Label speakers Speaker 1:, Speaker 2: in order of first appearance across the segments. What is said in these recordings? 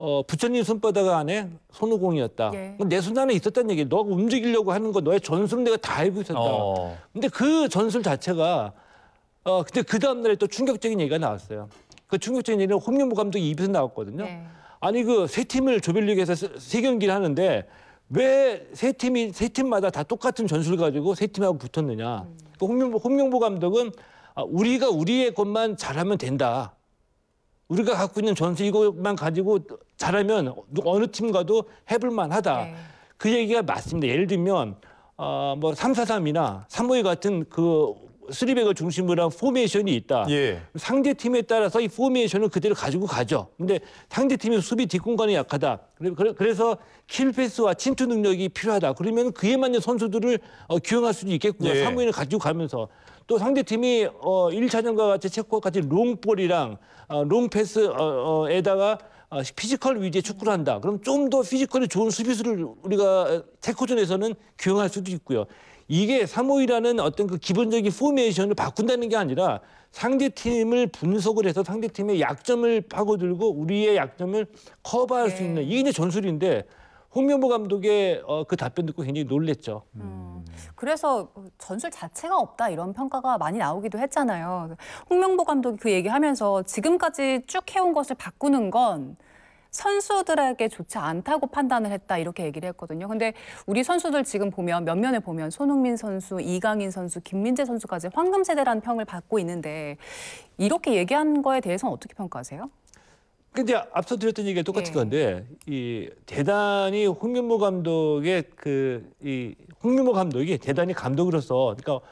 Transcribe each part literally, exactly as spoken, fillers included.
Speaker 1: 어, 부처님 손바닥 안에 손오공이었다.
Speaker 2: 예.
Speaker 1: 내 손 안에 있었다는 얘기예요. 너가 움직이려고 하는 거 너의 전술은 내가 다 알고 있었다.
Speaker 3: 어.
Speaker 1: 근데 그 전술 자체가 어 근데 그 다음 날에 또 충격적인 얘기가 나왔어요. 그 충격적인 얘기는 홍명보 감독이 입에서 나왔거든요.
Speaker 2: 네.
Speaker 1: 아니 그 세 팀을 조별리그에서 세, 세 경기를 하는데 왜 세 팀이 세 팀마다 다 똑같은 전술 가지고 세 팀하고 붙었느냐.
Speaker 2: 음.
Speaker 1: 그 홍명보 홍명보 감독은 아, 우리가 우리의 것만 잘하면 된다. 우리가 갖고 있는 전술 이것만 가지고 잘하면 어느 팀과도 해볼 만하다.
Speaker 2: 네.
Speaker 1: 그 얘기가 맞습니다. 예를 들면 어, 뭐 삼 사 삼이나 삼 오이 같은 그 쓰리백을 중심으로 한 포메이션이 있다.
Speaker 3: 예.
Speaker 1: 상대 팀에 따라서 이 포메이션을 그대로 가지고 가죠. 근데 상대 팀의 수비 뒷공간이 약하다. 그래- 그래서 킬패스와 침투 능력이 필요하다. 그러면 그에 맞는 선수들을 어, 기용할 수도 있겠고요.
Speaker 3: 예.
Speaker 1: 삼 오이를 가지고 가면서 또 상대 팀이 어, 일 차전과 같이 체코와 같이 롱볼이랑 어, 롱패스에다가 어, 피지컬 위주의 축구를 한다. 그럼 좀 더 피지컬이 좋은 수비수를 우리가 체코전에서는 기용할 수도 있고요. 이게 삼 오이라는 어떤 그 기본적인 포메이션을 바꾼다는 게 아니라 상대 팀을 분석을 해서 상대 팀의 약점을 파고들고 우리의 약점을 커버할 수
Speaker 2: 네.
Speaker 1: 있는 이게 이제 전술인데 홍명보 감독의 어, 그 답변 듣고 굉장히 놀랬죠.
Speaker 2: 음, 그래서 전술 자체가 없다 이런 평가가 많이 나오기도 했잖아요. 홍명보 감독이 그 얘기하면서 지금까지 쭉 해온 것을 바꾸는 건 선수들에게 좋지 않다고 판단을 했다 이렇게 얘기를 했거든요. 근데 우리 선수들 지금 보면 면면에 보면 손흥민 선수, 이강인 선수, 김민재 선수까지 황금 세대라는 평을 받고 있는데 이렇게 얘기한 거에 대해서는 어떻게 평가하세요?
Speaker 1: 근데 앞서 드렸던 얘기가 똑같은
Speaker 2: 예.
Speaker 1: 건데 이 대단히 홍명보 감독의 그 이 홍명보 감독이 대단히 감독으로서 그러니까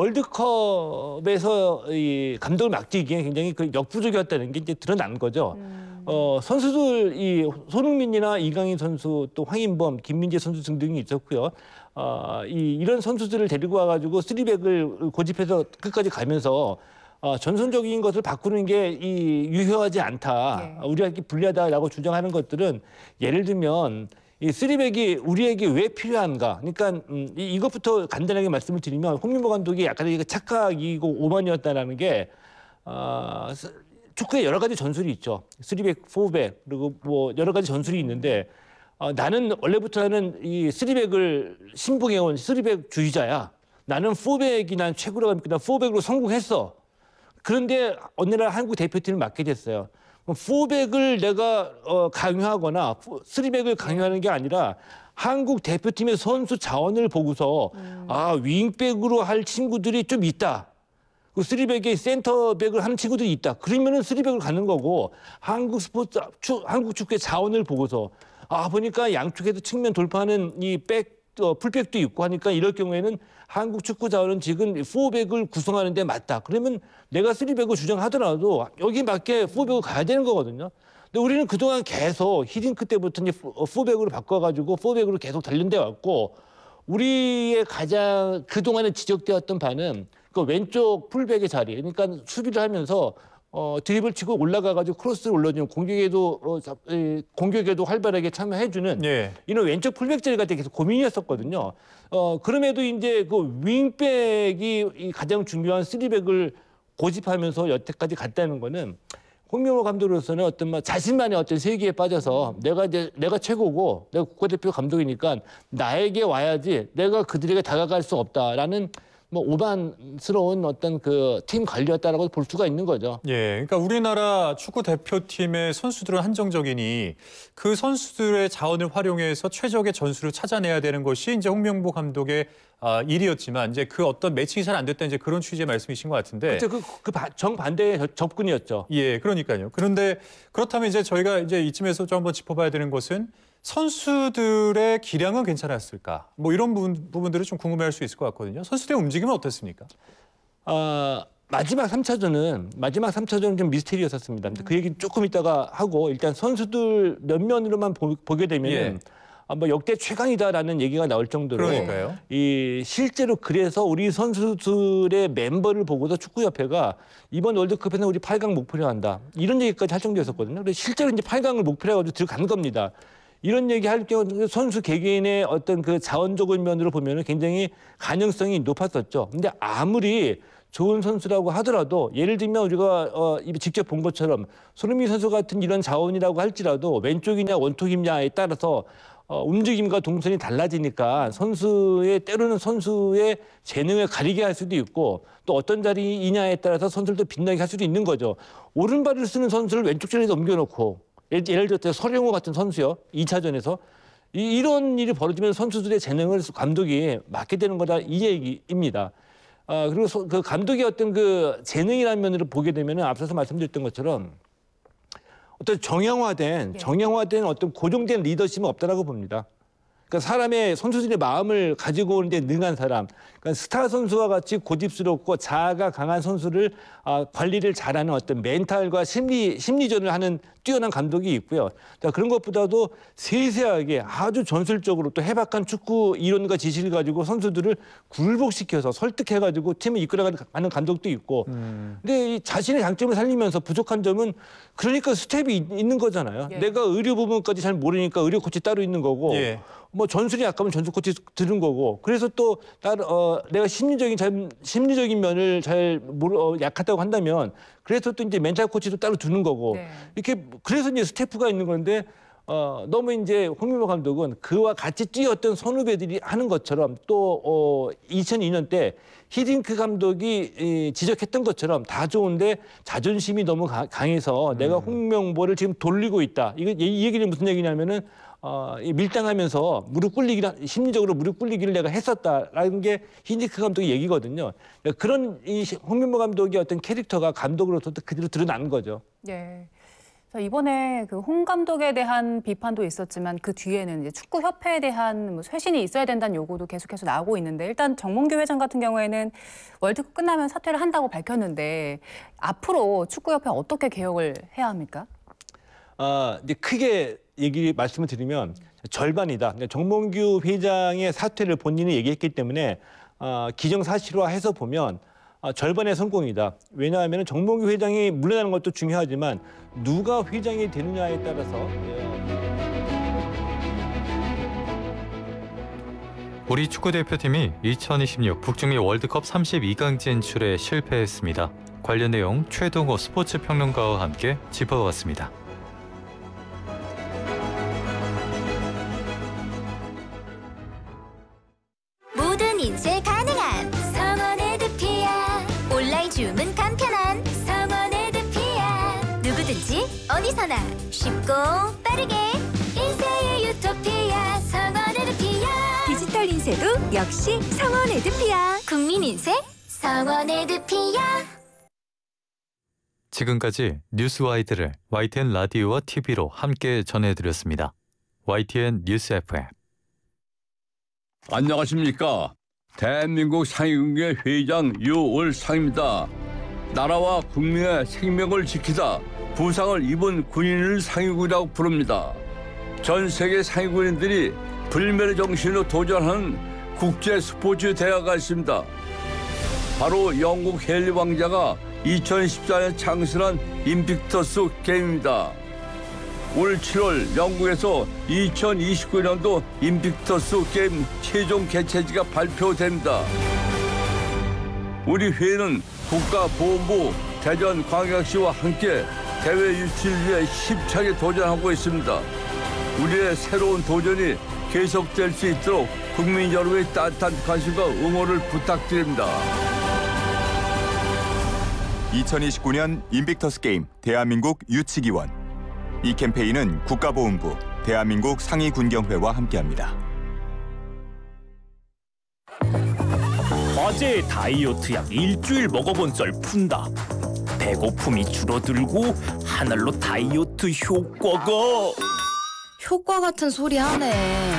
Speaker 1: 월드컵에서 이 감독을 맡기기에 굉장히 그 역부족이었다는 게 이제 드러난 거죠.
Speaker 2: 음.
Speaker 1: 어 선수들 이 손흥민이나 이강인 선수 또 황인범, 김민재 선수 등등이 있었고요. 어, 이 이런 선수들을 데리고 와가지고 쓰리백을 고집해서 끝까지 가면서. 어, 전선적인 것을 바꾸는 게 이 유효하지 않다.
Speaker 2: 예.
Speaker 1: 우리에게 불리하다라고 주장하는 것들은 예를 들면 이 쓰리백이 우리에게 왜 필요한가? 그러니까 음, 이, 이것부터 간단하게 말씀을 드리면 홍명보 감독이 약간 이게 착각이고 오만이었다라는 게 어, 스- 축구에 여러 가지 전술이 있죠. 쓰리백, 포백 그리고 뭐 여러 가지 전술이 있는데 어, 나는 원래부터 나는 이 쓰리백을 신봉해온 쓰리백 주의자야. 나는 포백이 난 최고라고 믿고 난 포백으로 성공했어. 그런데 어느 날 한국 대표팀을 맡게 됐어요. 그럼 포백을 내가 어, 강요하거나 쓰리백을 강요하는 게 아니라 한국 대표팀의 선수 자원을 보고서
Speaker 2: 음.
Speaker 1: 아 윙백으로 할 친구들이 좀 있다. 그 쓰리백에 센터백을 하는 친구들이 있다. 그러면은 쓰리백을 가는 거고 한국 스포츠 축 한국 축구의 자원을 보고서 아 보니까 양쪽에서 측면 돌파하는 이백 어, 풀백도 있고 하니까 이럴 경우에는 한국 축구 자원은 지금 포백을 구성하는 데 맞다. 그러면 내가 쓰리백을 주장하더라도 여기 맞게 포백을 가야 되는 거거든요. 근데 우리는 그동안 계속 히딩크 때부터 이제 포백으로 바꿔가지고 포백으로 계속 단련돼 왔고 우리의 가장 그동안에 지적되었던 바는 그 왼쪽 풀백의 자리, 그러니까 수비를 하면서 어, 드립을 치고 올라가가지고 크로스를 올려주는 공격에도 어, 자- 에, 공격에도 활발하게 참여해주는
Speaker 3: 예.
Speaker 1: 이런 왼쪽 풀백 자리가 되게 계속 고민이었었거든요. 어, 그럼에도 이제 그 윙백이 이 가장 중요한 쓰리백을 고집하면서 여태까지 갔다는 거는 홍명보 감독으로서는 어떤 막 자신만의 어떤 세계에 빠져서 내가 이제 내가 최고고 내가 국가대표 감독이니까 나에게 와야지 내가 그들에게 다가갈 수 없다라는 뭐 오만스러운 어떤 그 팀 관리였다라고 볼 수가 있는 거죠.
Speaker 3: 예, 그러니까 우리나라 축구 대표팀의 선수들은 한정적이니 그 선수들의 자원을 활용해서 최적의 전술을 찾아내야 되는 것이 이제 홍명보 감독의 아, 일이었지만 이제 그 어떤 매칭이 잘 안 됐다 이제 그런 취지의 말씀이신 것 같은데.
Speaker 1: 그렇죠. 그, 그 바- 정반대의 접- 접근이었죠.
Speaker 3: 예, 그러니까요. 그런데 그렇다면 이제 저희가 이제 이쯤에서 좀 한번 짚어봐야 되는 것은 선수들의 기량은 괜찮았을까? 뭐 이런 부분, 부분들을 좀 궁금해할 수 있을 것 같거든요. 선수들의 움직임은 어땠습니까?
Speaker 1: 아, 마지막 삼 차전은 마지막 삼 차전은 좀 미스테리였었습니다. 그 얘기는 조금 이따가 하고 일단 선수들 몇 면으로만 보, 게 되면
Speaker 3: 예.
Speaker 1: 은 아, 뭐 역대 최강이다라는 얘기가 나올 정도로
Speaker 3: 그러니까요.
Speaker 1: 이 실제로 그래서 우리 선수들의 멤버를 보고서 축구협회가 이번 월드컵에는 우리 팔 강 목표로 한다 이런 얘기까지 할 정도였었거든요. 근데 실제로 이제 팔 강을 목표로 해가지고 들어간 겁니다. 이런 얘기 할 경우 선수 개개인의 어떤 그 자원적인 면으로 보면은 굉장히 가능성이 높았었죠. 근데 아무리 좋은 선수라고 하더라도 예를 들면 우리가 어, 직접 본 것처럼 손흥민 선수 같은 이런 자원이라고 할지라도 왼쪽이냐 원톱이냐에 따라서 어, 움직임과 동선이 달라지니까 선수의 때로는 선수의 재능을 가리게 할 수도 있고 또 어떤 자리이냐에 따라서 선수를 더 빛나게 할 수도 있는 거죠. 오른발을 쓰는 선수를 왼쪽 자리에 넘겨놓고 예를, 예를 들어 서령호 같은 선수요. 이 차전에서 이, 이런 일이 벌어지면 선수들의 재능을 감독이 맡게 되는 거다 이 얘기입니다. 아, 그리고 소, 그 감독의 어떤 그 재능이라는 면으로 보게 되면 앞서서 말씀드렸던 것처럼 어떤 정형화된
Speaker 2: 네.
Speaker 1: 정형화된 어떤 고정된 리더십은 없다라고 봅니다. 그러니까 사람의 선수들의 마음을 가지고 오는데 능한 사람, 그러니까 스타 선수와 같이 고집스럽고 자아가 강한 선수를 아, 관리를 잘하는 어떤 멘탈과 심리 심리전을 하는 뛰어난 감독이 있고요. 자, 그런 것보다도 세세하게 아주 전술적으로 또 해박한 축구 이론과 지식을 가지고 선수들을 굴복시켜서 설득해가지고 팀을 이끌어가는 감독도 있고. 음. 근데 이 자신의 장점을 살리면서 부족한 점은 그러니까 스텝이 있, 있는 거잖아요.
Speaker 2: 예.
Speaker 1: 내가 의료 부분까지 잘 모르니까 의료 코치 따로 있는 거고.
Speaker 3: 예.
Speaker 1: 뭐 전술이 약하면 전술 코치 들은 거고. 그래서 또 다른 어 내가 심리적인 잘 심리적인 면을 잘 모르 어, 약하다고 한다면 그래서 또 이제 멘탈 코치도 따로 두는 거고.
Speaker 2: 네.
Speaker 1: 이렇게 그래서 이제 스태프가 있는 건데 어 너무 이제 홍명보 감독은 그와 같이 뛰었던 선후배들이 하는 것처럼 또 어 이천이 년 때 히딩크 감독이 이, 지적했던 것처럼 다 좋은데 자존심이 너무 가, 강해서 음. 내가 홍명보를 지금 돌리고 있다. 이거 이 얘기는 무슨 얘기냐면은 어, 이 밀당하면서 무릎 꿇리기를 심리적으로 무릎 꿇리기를 내가 했었다라는 게 히딩크 감독의 얘기거든요. 그런 이 홍명보 감독의 어떤 캐릭터가 감독으로서도 그대로 드러나는 거죠.
Speaker 2: 네. 자, 이번에 그 홍 감독에 대한 비판도 있었지만 그 뒤에는 이제 축구 협회에 대한 뭐 쇄신이 있어야 된다는 요구도 계속해서 나오고 있는데 일단 정몽규 회장 같은 경우에는 월드컵 끝나면 사퇴를 한다고 밝혔는데 앞으로 축구 협회 어떻게 개혁을 해야 합니까?
Speaker 1: 아, 이제 크게 얘기 말씀을 드리면 절반이다. 정몽규 회장의 사퇴를 본인이 얘기했기 때문에 어, 기정사실화해서 보면 어, 절반의 성공이다. 왜냐하면 정몽규 회장이 물러나는 것도 중요하지만 누가 회장이 되느냐에 따라서
Speaker 3: 우리 축구대표팀이 이천이십육 북중미 월드컵 삼십이 강 진출에 실패했습니다. 관련 내용 최동호 스포츠 평론가와 함께 짚어봤습니다.
Speaker 4: 모든 인쇄 가능한 성원 에드피아. 온라인 주문 간편한 성원 에드피아. 누구든지 어디서나 쉽고 빠르게 인쇄의 유토피아 성원 에드피아. 디지털 인쇄도 역시 성원 에드피아. 국민 인쇄 성원 에드피아.
Speaker 3: 지금까지 뉴스와이드를 와이티엔 라디오와 티비로 함께 전해드렸습니다. 와이티엔 뉴스 에프엠.
Speaker 5: 안녕하십니까. 대한민국 상위군의 회장 유월상입니다. 나라와 국민의 생명을 지키다 부상을 입은 군인을 상위군이라고 부릅니다. 전 세계 상위군인들이 불멸의 정신으로 도전하는 국제 스포츠 대회가 있습니다. 바로 영국 헨리 왕자가 이천십사 년 창설한 인빅터스 게임입니다. 올 칠월 영국에서 이천이십구 년도 인빅터스 게임 최종 개최지가 발표됩니다. 우리 회는 국가보훈부 대전광역시와 함께 대회 유치를 위해 힘차게 도전하고 있습니다. 우리의 새로운 도전이 계속될 수 있도록 국민 여러분의 따뜻한 관심과 응원을 부탁드립니다.
Speaker 6: 이천이십구 년 인빅터스 게임 대한민국 유치기원. 이 캠페인은 국가보훈부, 대한민국 상위군경회와 함께합니다.
Speaker 7: 어제 다이어트 약 일주일 먹어본 썰 푼다. 배고픔이 줄어들고 하늘로 다이어트 효과가.
Speaker 8: 효과 같은 소리 하네.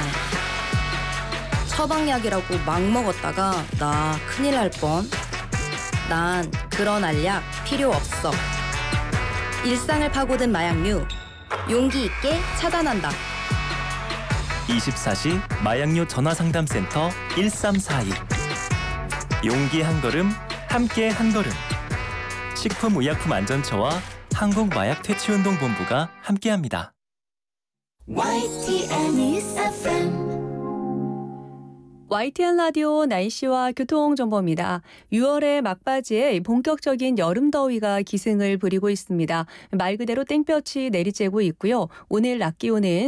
Speaker 8: 처방약이라고 막 먹었다가 나 큰일 날 뻔. 난 그런 알약 필요 없어. 일상을 파고든 마약류 용기 있게 차단한다.
Speaker 7: 이십사 시 마약류 전화상담센터 일삼사이. 용기 한 걸음, 함께 한 걸음. 식품의약품안전처와 한국마약퇴치운동본부가 함께합니다.
Speaker 4: 와이티엔 News 에프엠.
Speaker 9: 와이티엔 라디오 날씨와 교통정보입니다. 유월의 막바지에 본격적인 여름 더위가 기승을 부리고 있습니다. 말 그대로 땡볕이 내리쬐고 있고요. 오늘 낮 기온은